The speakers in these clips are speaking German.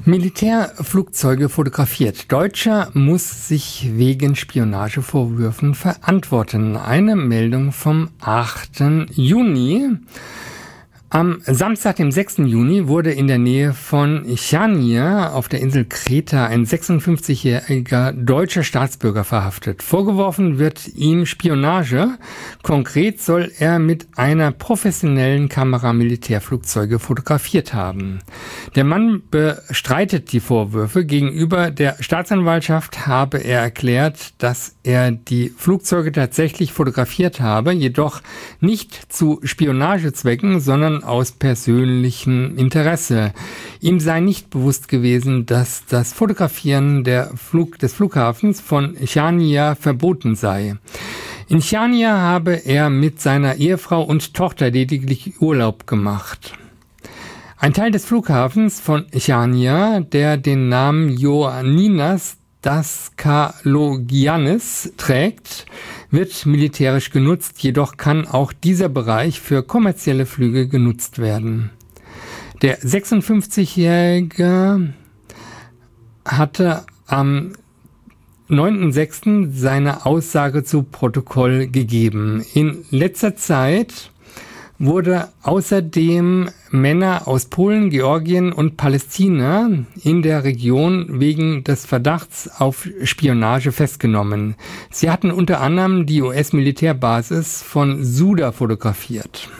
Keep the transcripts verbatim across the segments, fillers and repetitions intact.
Militärflugzeuge fotografiert. Deutscher muss sich wegen Spionagevorwürfen verantworten. Eine Meldung vom achten Juni. Am Samstag, dem sechsten Juni, wurde in der Nähe von Chania auf der Insel Kreta ein sechsundfünfzigjähriger deutscher Staatsbürger verhaftet. Vorgeworfen wird ihm Spionage. Konkret soll er mit einer professionellen Kamera Militärflugzeuge fotografiert haben. Der Mann bestreitet die Vorwürfe. Gegenüber der Staatsanwaltschaft habe er erklärt, dass er die Flugzeuge tatsächlich fotografiert habe, jedoch nicht zu Spionagezwecken, sondern aus persönlichem Interesse. Ihm sei nicht bewusst gewesen, dass das Fotografieren der Flug, des Flughafens von Chania verboten sei. In Chania habe er mit seiner Ehefrau und Tochter lediglich Urlaub gemacht. Ein Teil des Flughafens von Chania, der den Namen Ioanninas Daskalogiannis trägt, wird militärisch genutzt, jedoch kann auch dieser Bereich für kommerzielle Flüge genutzt werden. Der sechsundfünfzigjährige hatte am neunten sechsten seine Aussage zu Protokoll gegeben. In letzter Zeit wurde außerdem Männer aus Polen, Georgien und Palästina in der Region wegen des Verdachts auf Spionage festgenommen. Sie hatten unter anderem die U S-Militärbasis von Suda fotografiert.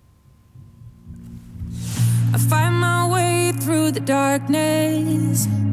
I find my way through the darkness.